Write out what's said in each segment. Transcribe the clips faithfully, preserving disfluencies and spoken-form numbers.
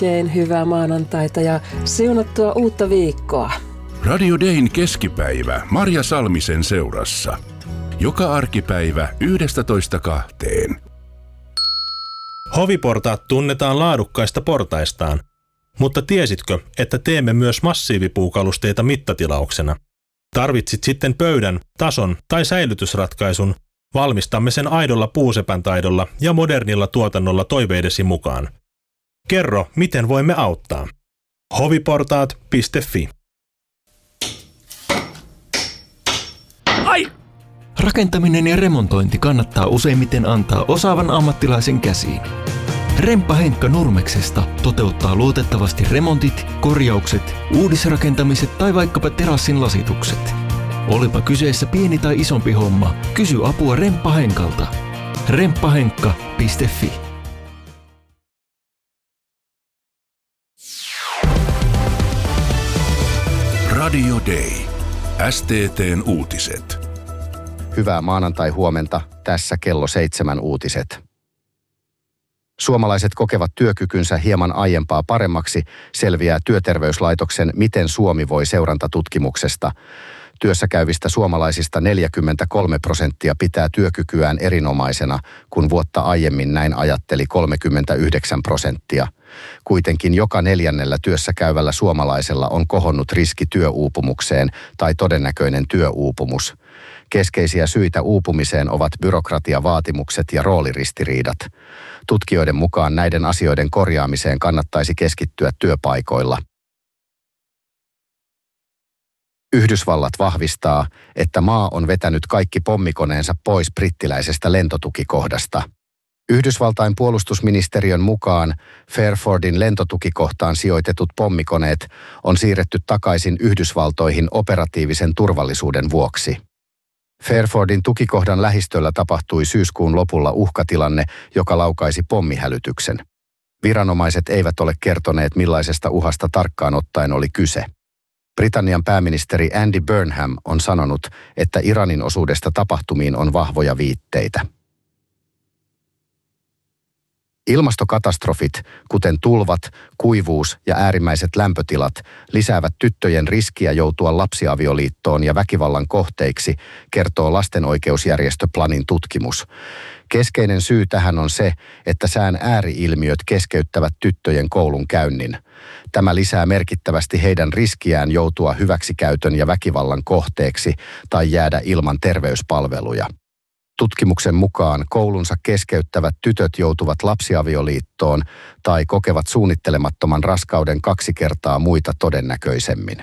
Oikein hyvää maanantaita ja siunattua uutta viikkoa. Radio Dayn keskipäivä Marja Salmisen seurassa. Joka arkipäivä yhdestätoista kahteen. Hoviportaat tunnetaan laadukkaista portaistaan, mutta tiesitkö, että teemme myös massiivipuukalusteita mittatilauksena? Tarvitsit sitten pöydän, tason tai säilytysratkaisun, valmistamme sen aidolla puusepän taidolla ja modernilla tuotannolla toiveidesi mukaan. Kerro, miten voimme auttaa. hoviportaat piste fi. Ai! Rakentaminen ja remontointi kannattaa useimmiten antaa osaavan ammattilaisen käsiin. Remppa Henkka Nurmeksesta toteuttaa luotettavasti remontit, korjaukset, uudisrakentamiset tai vaikkapa terassin lasitukset. Olipa kyseessä pieni tai isompi homma, kysy apua Remppa Henkalta. remppahenkka piste fi. Radio Day. S T T:n uutiset. Hyvää maanantai-huomenta. Tässä kello seitsemän uutiset. Suomalaiset kokevat työkykynsä hieman aiempaa paremmaksi, selviää Työterveyslaitoksen Miten Suomi voi -seurantatutkimuksesta. Työssä käyvistä suomalaisista neljäkymmentäkolme prosenttia pitää työkykyään erinomaisena, kun vuotta aiemmin näin ajatteli kolmekymmentäyhdeksän prosenttia. Kuitenkin joka neljännellä työssä käyvällä suomalaisella on kohonnut riski työuupumukseen tai todennäköinen työuupumus. Keskeisiä syitä uupumiseen ovat byrokratiavaatimukset ja rooliristiriidat. Tutkijoiden mukaan näiden asioiden korjaamiseen kannattaisi keskittyä työpaikoilla. Yhdysvallat vahvistaa, että maa on vetänyt kaikki pommikoneensa pois brittiläisestä lentotukikohdasta. Yhdysvaltain puolustusministeriön mukaan Fairfordin lentotukikohtaan sijoitetut pommikoneet on siirretty takaisin Yhdysvaltoihin operatiivisen turvallisuuden vuoksi. Fairfordin tukikohdan lähistöllä tapahtui syyskuun lopulla uhkatilanne, joka laukaisi pommihälytyksen. Viranomaiset eivät ole kertoneet, millaisesta uhasta tarkkaan ottaen oli kyse. Britannian pääministeri Andy Burnham on sanonut, että Iranin osuudesta tapahtumiin on vahvoja viitteitä. Ilmastokatastrofit, kuten tulvat, kuivuus ja äärimmäiset lämpötilat, lisäävät tyttöjen riskiä joutua lapsiavioliittoon ja väkivallan kohteiksi, kertoo lastenoikeusjärjestö Planin tutkimus. Keskeinen syy tähän on se, että sään ääriilmiöt keskeyttävät tyttöjen koulun käynnin. Tämä lisää merkittävästi heidän riskiään joutua hyväksikäytön ja väkivallan kohteeksi tai jäädä ilman terveyspalveluja. Tutkimuksen mukaan koulunsa keskeyttävät tytöt joutuvat lapsiavioliittoon tai kokevat suunnittelemattoman raskauden kaksi kertaa muita todennäköisemmin.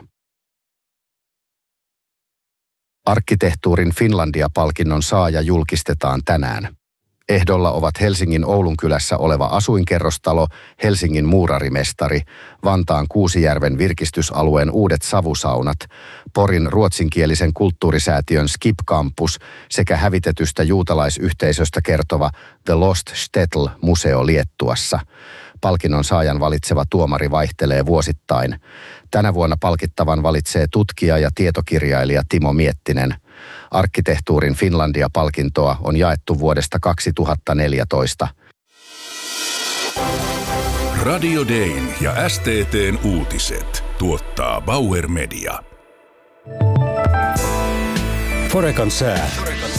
Arkkitehtuurin Finlandia-palkinnon saaja julkistetaan tänään. Ehdolla ovat Helsingin Oulunkylässä oleva asuinkerrostalo, Helsingin muurarimestari, Vantaan Kuusijärven virkistysalueen uudet savusaunat, Porin ruotsinkielisen kulttuurisäätiön Skip Campus sekä hävitetystä juutalaisyhteisöstä kertova The Lost Shtetl-museo Liettuassa. Palkinnon saajan valitseva tuomari vaihtelee vuosittain. Tänä vuonna palkittavan valitsee tutkija ja tietokirjailija Timo Miettinen. Arkkitehtuurin Finlandia-palkintoa on jaettu vuodesta kaksituhattaneljätoista. Radio Dayn ja S T T:n uutiset tuottaa Bauer Media. Forekan sää.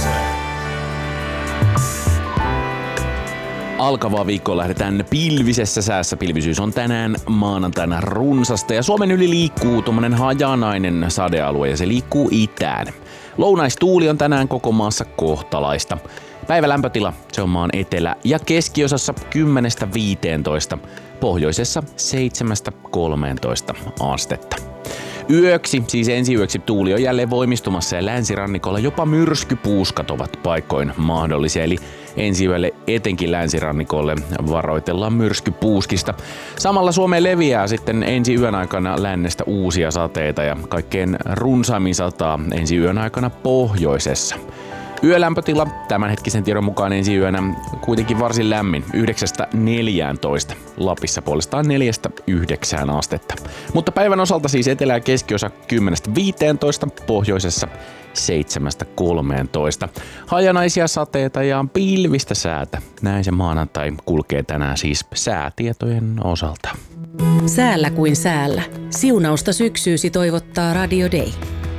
Alkavaa viikkoa lähdetään pilvisessä säässä. Pilvisyys on tänään maanantaina runsasta ja Suomen yli liikkuu tommonen hajanainen sadealue ja se liikkuu itään. Lounaistuuli on tänään koko maassa kohtalaista. Päivälämpötila, se on maan etelä- ja keskiosassa kymmenestä viiteentoista, pohjoisessa seitsemästä kolmeentoista astetta. Yöksi, siis ensi yöksi tuuli on jälleen voimistumassa ja länsirannikolla jopa myrskypuuskat ovat paikkoin mahdollisia. Eli ensi yölle etenkin länsirannikolle varoitellaan myrskypuuskista. Samalla Suomeen leviää sitten ensi yön aikana lännestä uusia sateita ja kaikkein runsaimmin sataa ensi yön aikana pohjoisessa. Yölämpötila tämänhetkisen tiedon mukaan ensi yönä kuitenkin varsin lämmin, yhdeksästä neljääntoista. Lapissa puolestaan neljästä yhdeksään astetta. Mutta päivän osalta siis etelä- ja keskiosa kymmenestä viiteentoista, pohjoisessa seitsemästä kolmeentoista. Hajanaisia sateita ja pilvistä säätä. Näin se maanantai kulkee tänään siis säätietojen osalta. Säällä kuin säällä. Siunausta syksyysi toivottaa Radio Day.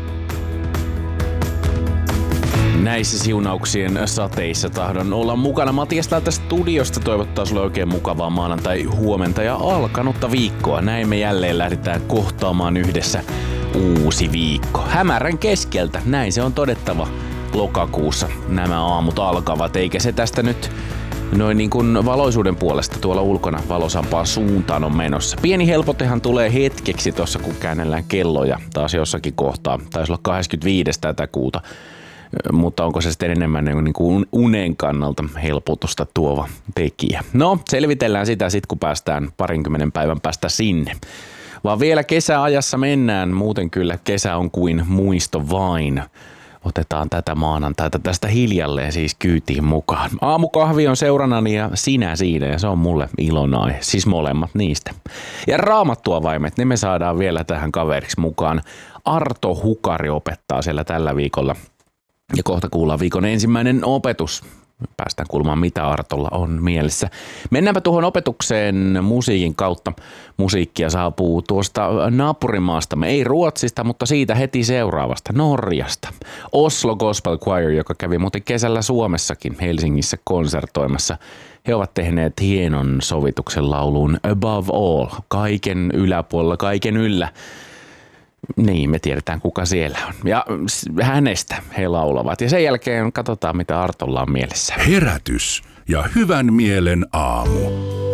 Näissä siunauksien sateissa tahdon olla mukana. Matias täältä studiosta toivottaa sulle oikein mukavaa maanantai huomenta ja alkanutta viikkoa. Näin me jälleen lähdetään kohtaamaan yhdessä uusi viikko. Hämärän keskeltä, näin se on todettava. Lokakuussa nämä aamut alkavat, eikä se tästä nyt noin niin kuin valoisuuden puolesta tuolla ulkona valosampaan suuntaan on menossa. Pieni helpotehan tulee hetkeksi tuossa, kun käännellään kelloja taas jossakin kohtaa. Taisi olla kahdeskymmenesviides tätä kuuta. Mutta onko se sitten enemmän niin kuin unen kannalta helpotusta tuova tekijä? No, selvitellään sitä sitten, kun päästään parinkymmenen päivän päästä sinne. Vaan vielä kesäajassa mennään, muuten kyllä kesä on kuin muisto vain. Otetaan tätä maanantaita tästä hiljalleen siis kyytiin mukaan. Aamukahvi on seurannani ja sinä siinä, ja se on mulle ilonaihe, siis molemmat niistä. Ja raamattua vaimet, ne me saadaan vielä tähän kaveriksi mukaan. Arto Hukari opettaa siellä tällä viikolla. Ja kohta kuullaan viikon ensimmäinen opetus. Päästään kuulemaan, mitä Artolla on mielessä. Mennäänpä tuohon opetukseen musiikin kautta. Musiikkia saapuu tuosta naapurimaastamme, ei Ruotsista, mutta siitä heti seuraavasta, Norjasta. Oslo Gospel Choir, joka kävi muuten kesällä Suomessakin Helsingissä konsertoimassa. He ovat tehneet hienon sovituksen lauluun Above All, kaiken yläpuolella, kaiken yllä. Niin, me tiedetään kuka siellä on. Ja hänestä he laulavat. Ja sen jälkeen katsotaan, mitä Artolla on mielessä. Herätys ja hyvän mielen aamu.